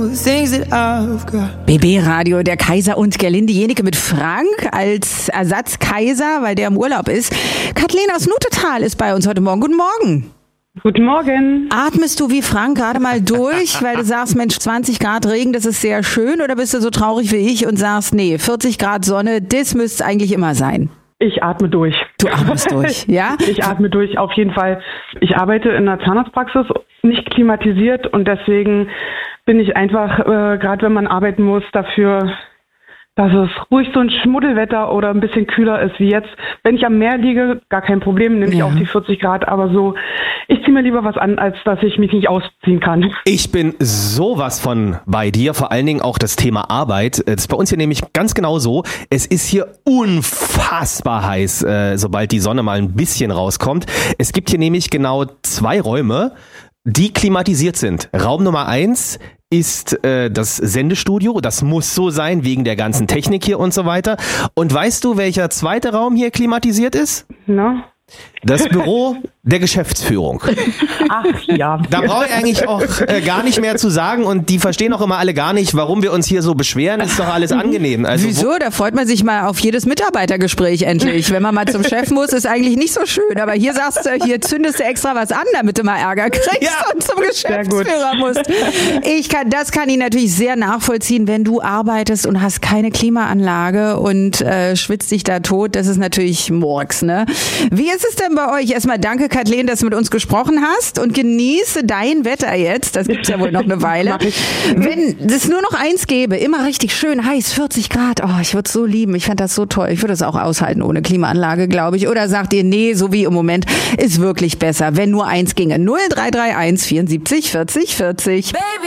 things that I've got. BB Radio, der Kaiser und Gerlinde Jenike mit Frank als Ersatzkaiser, weil der im Urlaub ist. Kathleen aus Nutetal ist bei uns heute Morgen. Guten Morgen. Guten Morgen. Atmest du wie Frank gerade mal durch, weil du sagst, Mensch, 20 Grad Regen, das ist sehr schön, oder bist du so traurig wie ich und sagst, nee, 40 Grad Sonne, das müsste es eigentlich immer sein? Ich atme durch. Du atmest durch, ja? Ich atme durch, auf jeden Fall. Ich arbeite in einer Zahnarztpraxis, nicht klimatisiert, und deswegen bin ich einfach, gerade wenn man arbeiten muss, dafür, dass es ruhig so ein Schmuddelwetter oder ein bisschen kühler ist wie jetzt. Wenn ich am Meer liege, gar kein Problem, nehme ich auch die 40 Grad, aber so, ich ziehe mir lieber was an, als dass ich mich nicht ausziehen kann. Ich bin sowas von bei dir, vor allen Dingen auch das Thema Arbeit. Das ist bei uns hier nämlich ganz genau so. Es ist hier unfassbar heiß, sobald die Sonne mal ein bisschen rauskommt. Es gibt hier nämlich genau 2 Räume, die klimatisiert sind. Raum Nummer 1 ist das Sendestudio. Das muss so sein, wegen der ganzen Technik hier und so weiter. Und weißt du, welcher zweite Raum hier klimatisiert ist? Na? Das Büro der Geschäftsführung. Ach ja. Da brauche ich eigentlich auch gar nicht mehr zu sagen, und die verstehen auch immer alle gar nicht, warum wir uns hier so beschweren. Das ist doch alles angenehm. Also, wieso? Da freut man sich mal auf jedes Mitarbeitergespräch endlich. Wenn man mal zum Chef muss, ist eigentlich nicht so schön. Aber hier sagst du, hier zündest du extra was an, damit du mal Ärger kriegst und zum Geschäftsführer musst. Das kann ich natürlich sehr nachvollziehen, wenn du arbeitest und hast keine Klimaanlage und schwitzt dich da tot. Das ist natürlich Murks, ne? Wie ist es denn bei euch? Erstmal danke, Kathleen, dass du mit uns gesprochen hast, und genieße dein Wetter jetzt. Das gibt's ja wohl noch eine Weile. Wenn es nur noch eins gäbe, immer richtig schön heiß, 40 Grad, oh, ich würde es so lieben. Ich fand das so toll. Ich würde es auch aushalten ohne Klimaanlage, glaube ich. Oder sagt ihr, nee, so wie im Moment ist wirklich besser, wenn nur eins ginge. 0331 74 40 40. Baby.